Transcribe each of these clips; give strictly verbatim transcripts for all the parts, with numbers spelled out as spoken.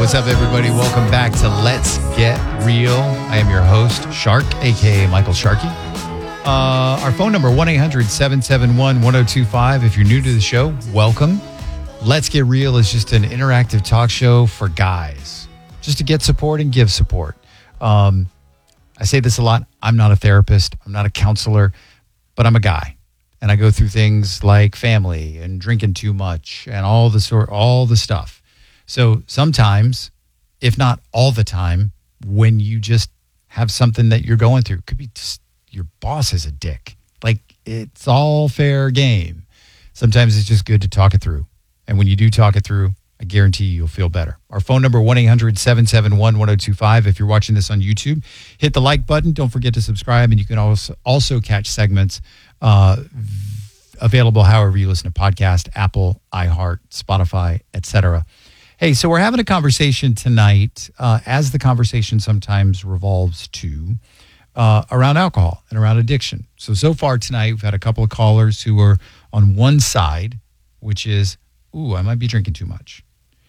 What's up, everybody? Welcome back to Let's Get Real. I am your host, Shark, a k a. Michael Sharkey. Uh, our phone number, one eight hundred seven seven one one zero two five. If you're new to the show, welcome. Let's Get Real is just an interactive talk show for guys, just to get support and give support. Um, I say this a lot. I'm not a therapist. I'm not a counselor, but I'm a guy. And I go through things like family and drinking too much and all the sort, all the stuff. So sometimes, if not all the time, when you just have something that you're going through, it could be just your boss is a dick. Like, it's all fair game. Sometimes it's just good to talk it through. And when you do talk it through, I guarantee you'll feel better. Our phone number, one eight hundred seven seven one one zero two five. If you're watching this on YouTube, hit the like button. Don't forget to subscribe. And you can also, also catch segments uh, available however you listen to podcasts, Apple, iHeart, Spotify, et cetera. Hey, so we're having a conversation tonight, uh, as the conversation sometimes revolves to, uh, around alcohol and around addiction. So, so far tonight, we've had a couple of callers who are on one side, which is, ooh, I might be drinking too much.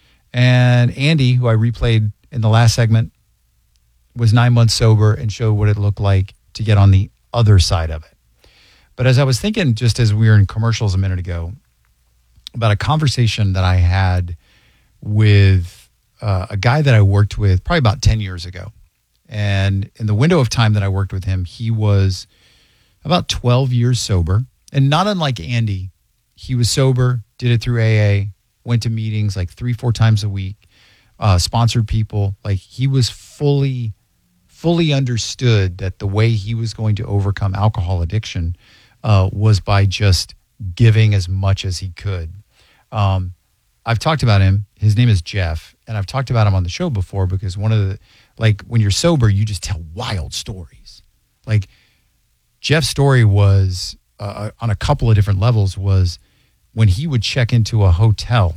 And Andy, who I replayed in the last segment, was nine months sober and showed what it looked like to get on the other side of it. But as I was thinking, just as we were in commercials a minute ago, about a conversation that I had with uh, a guy that I worked with probably about ten years ago. And in the window of time that I worked with him, he was about twelve years sober. And not unlike Andy, he was sober, did it through A A, went to meetings like three, four times a week, uh, sponsored people. Like, he was fully, fully understood that the way he was going to overcome alcohol addiction uh, was by just giving as much as he could. Um, I've talked about him. His name is Jeff, and I've talked about him on the show before because one of the, like, when you're sober, you just tell wild stories. Like, Jeff's story was, uh, on a couple of different levels, was when he would check into a hotel,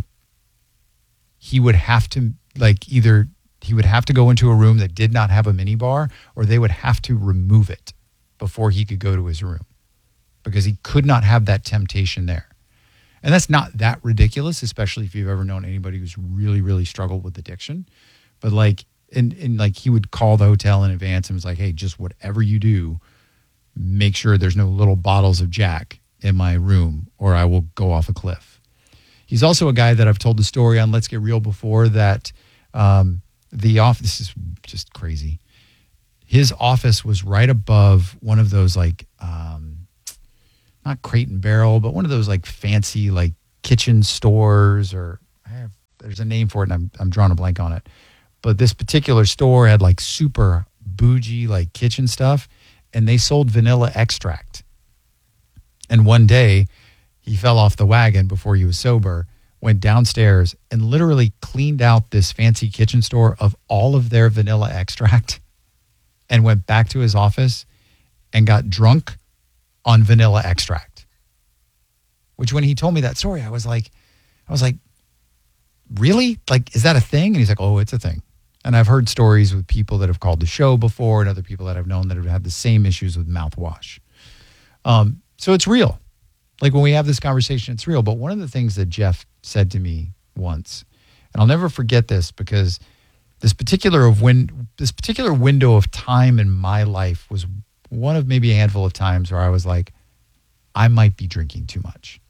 he would have to, like, either he would have to go into a room that did not have a minibar, or they would have to remove it before he could go to his room because he could not have that temptation there. And that's not that ridiculous, especially if you've ever known anybody who's really, really struggled with addiction. But like, and, and like he would call the hotel in advance and was like, hey, just whatever you do, make sure there's no little bottles of Jack in my room or I will go off a cliff. He's also a guy that I've told the story on Let's Get Real before that um, the office, this is just crazy. His office was right above one of those like, um, not Crate and Barrel, but one of those like fancy like kitchen stores, or I have, there's a name for it and I'm I'm drawing a blank on it. But this particular store had like super bougie like kitchen stuff, and they sold vanilla extract. And one day he fell off the wagon before he was sober, went downstairs and literally cleaned out this fancy kitchen store of all of their vanilla extract and went back to his office and got drunk on vanilla extract. Which, when he told me that story, I was like, I was like, really? Like, is that a thing? And he's like, oh, it's a thing. And I've heard stories with people that have called the show before and other people that I've known that have had the same issues with mouthwash. Um, so it's real. Like, when we have this conversation, it's real. But one of the things that Jeff said to me once, and I'll never forget this because this particular of when this particular window of time in my life was one of maybe a handful of times where I was like, I might be drinking too much.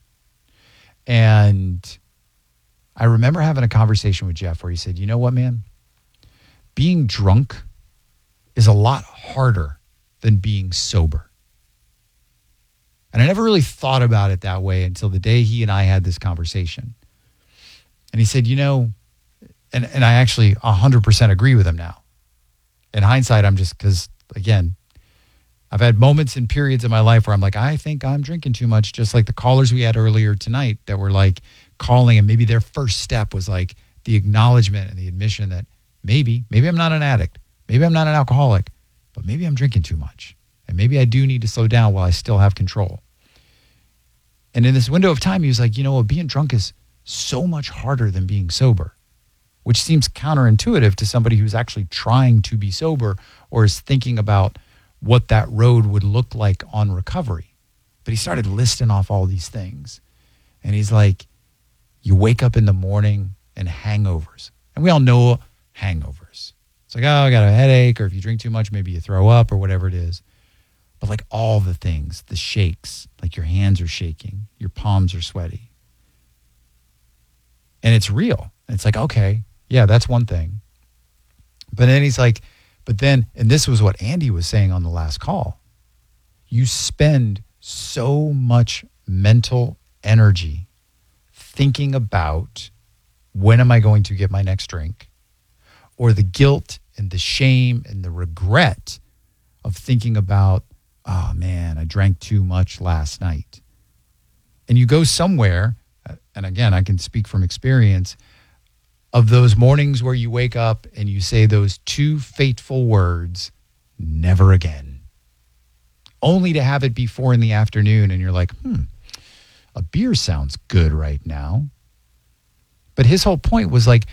And I remember having a conversation with Jeff where he said, you know what, man? Being drunk is a lot harder than being sober. And I never really thought about it that way until the day he and I had this conversation. And he said, you know, and, and I actually one hundred percent agree with him now. In hindsight, I'm just, because, again, I've had moments and periods in my life where I'm like, I think I'm drinking too much, just like the callers we had earlier tonight that were like calling, and maybe their first step was like the acknowledgement and the admission that maybe, maybe I'm not an addict, maybe I'm not an alcoholic, but maybe I'm drinking too much. And maybe I do need to slow down while I still have control. And in this window of time, he was like, you know what, being drunk is so much harder than being sober, which seems counterintuitive to somebody who's actually trying to be sober or is thinking about what that road would look like on recovery. But he started listing off all these things. And he's like, you wake up in the morning and hangovers. And we all know hangovers. It's like, oh, I got a headache, or if you drink too much, maybe you throw up or whatever it is. But like all the things, the shakes, like your hands are shaking, your palms are sweaty. And it's real. It's like, okay, yeah, that's one thing. But then he's like, but then, and this was what Andy was saying on the last call, you spend so much mental energy thinking about when am I going to get my next drink, or the guilt and the shame and the regret of thinking about, oh man, I drank too much last night. And you go somewhere, and again, I can speak from experience, of those mornings where you wake up and you say those two fateful words, never again. Only to have it be four in the afternoon and you're like, hmm, a beer sounds good right now. But his whole point was like,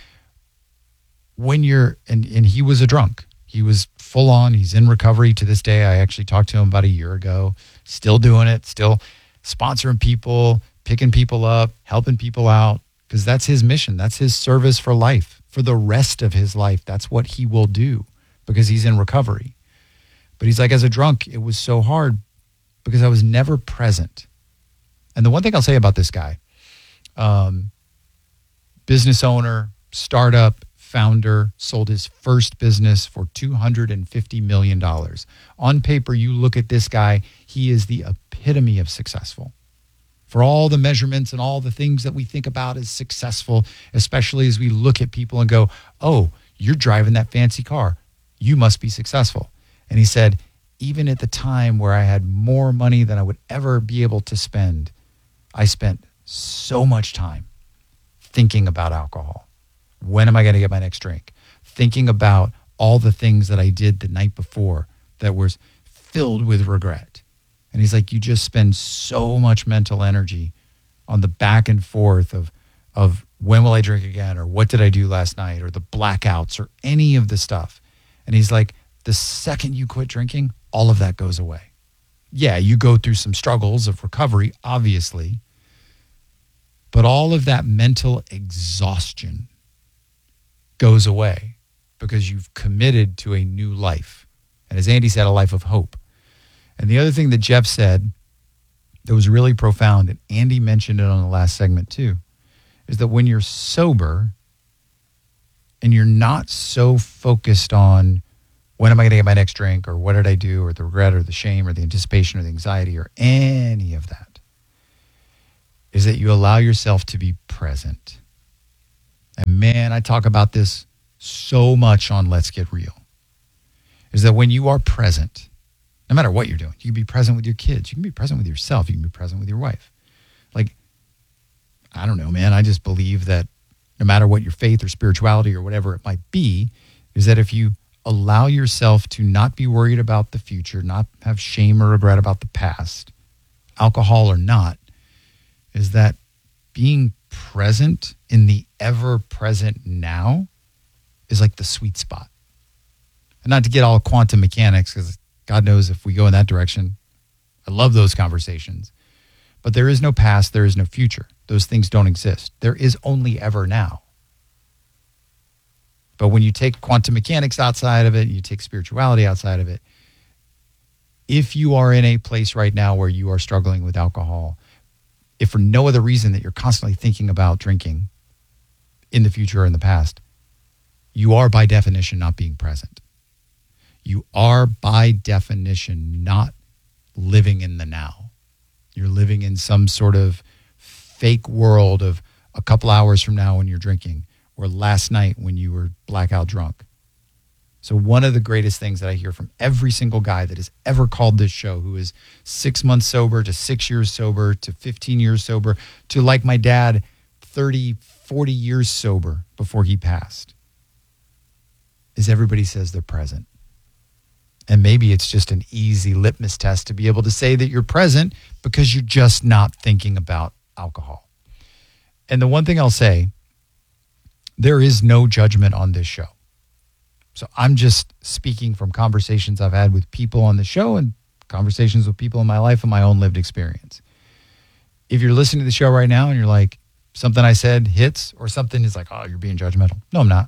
when you're, and, and he was a drunk. He was full on. He's in recovery to this day. I actually talked to him about a year ago. Still doing it, still sponsoring people, picking people up, helping people out, because that's his mission. That's his service for life, for the rest of his life. That's what he will do because he's in recovery. But he's like, as a drunk, it was so hard because I was never present. And the one thing I'll say about this guy, um, business owner, startup, founder, sold his first business for two hundred fifty million dollars. On paper, you look at this guy, he is the epitome of successful. For all the measurements and all the things that we think about as successful, especially as we look at people and go, oh, you're driving that fancy car. You must be successful. And he said, even at the time where I had more money than I would ever be able to spend, I spent so much time thinking about alcohol. When am I going to get my next drink? Thinking about all the things that I did the night before that was filled with regret. And he's like, you just spend so much mental energy on the back and forth of, of when will I drink again, or what did I do last night, or the blackouts, or any of the stuff. And he's like, the second you quit drinking, all of that goes away. Yeah, you go through some struggles of recovery, obviously, but all of that mental exhaustion goes away because you've committed to a new life. And as Andy said, a life of hope. And the other thing that Jeff said that was really profound, and Andy mentioned it on the last segment too, is that when you're sober and you're not so focused on when am I going to get my next drink, or what did I do, or the regret, or the shame, or the anticipation, or the anxiety, or any of that, is that you allow yourself to be present. And man, I talk about this so much on Let's Get Real, is that when you are present, no matter what you're doing, you can be present with your kids. You can be present with yourself. You can be present with your wife. Like, I don't know, man. I just believe that no matter what your faith or spirituality or whatever it might be, is that if you allow yourself to not be worried about the future, not have shame or regret about the past, alcohol or not, is that being present in the ever-present now is like the sweet spot. And not to get all quantum mechanics, because God knows if we go in that direction, I love those conversations. But there is no past, there is no future. Those things don't exist. There is only ever now. But when you take quantum mechanics outside of it, you take spirituality outside of it, if you are in a place right now where you are struggling with alcohol, if for no other reason that you're constantly thinking about drinking in the future or in the past, you are by definition not being present. You are by definition not living in the now. You're living in some sort of fake world of a couple hours from now when you're drinking, or last night when you were blackout drunk. So one of the greatest things that I hear from every single guy that has ever called this show, who is six months sober to six years sober to fifteen years sober to, like my dad, thirty, forty years sober before he passed, is everybody says they're present. And maybe it's just an easy litmus test to be able to say that you're present because you're just not thinking about alcohol. And the one thing I'll say, there is no judgment on this show. So I'm just speaking from conversations I've had with people on the show and conversations with people in my life and my own lived experience. If you're listening to the show right now and you're like, something I said hits, or something is like, oh, you're being judgmental. No, I'm not.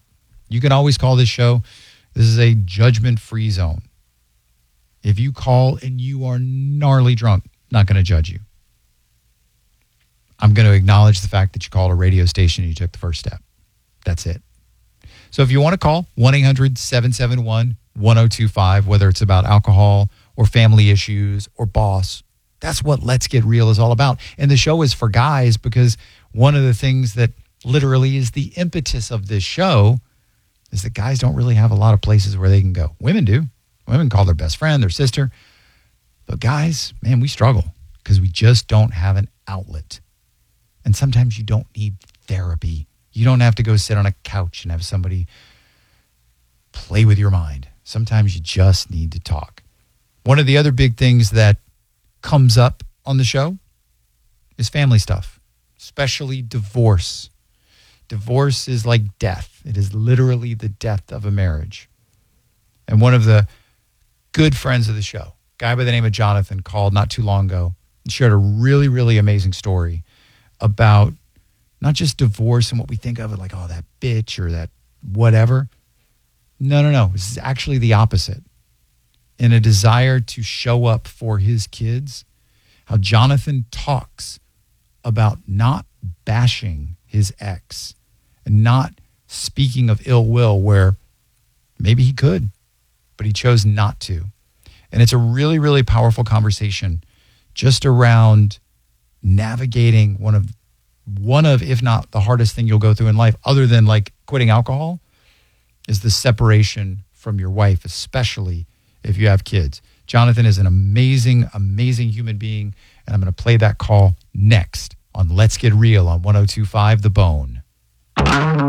You can always call this show. This is a judgment-free zone. If you call and you are gnarly drunk, not going to judge you. I'm going to acknowledge the fact that you called a radio station and you took the first step. That's it. So if you want to call, one eight hundred seven seven one one oh two five, whether it's about alcohol or family issues or boss, that's what Let's Get Real is all about. And the show is for guys because one of the things that literally is the impetus of this show is that guys don't really have a lot of places where they can go. Women do. Women call their best friend, their sister. But guys, man, we struggle because we just don't have an outlet. And sometimes you don't need therapy. You don't have to go sit on a couch and have somebody play with your mind. Sometimes you just need to talk. One of the other big things that comes up on the show is family stuff, especially divorce. Divorce is like death. It is literally the death of a marriage. And one of the good friends of the show, a guy by the name of Jonathan, called not too long ago and shared a really, really amazing story about not just divorce and what we think of it like, oh, that bitch or that whatever. No, no, no. This is actually the opposite. In a desire to show up for his kids, how Jonathan talks about not bashing his ex and not speaking of ill will where maybe he could, but he chose not to. And it's a really, really powerful conversation just around navigating one of, one of, if not the hardest thing you'll go through in life, other than like quitting alcohol, is the separation from your wife, especially if you have kids. Jonathan is an amazing, amazing human being, and I'm going to play that call next on Let's Get Real on one oh two point five The Bone.